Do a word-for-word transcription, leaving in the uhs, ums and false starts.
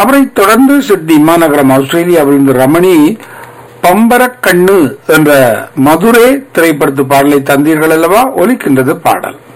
அவரை தொடர்ந்து சிட்னி மாநகரம் ஆஸ்திரேலியாவிலிருந்து ரமணி பம்பரக்கண்ணு என்ற மதுரை திரைப்படத்து பாடலை தந்தீர்கள் அல்லவா? ஒலிக்கின்றது பாடல்.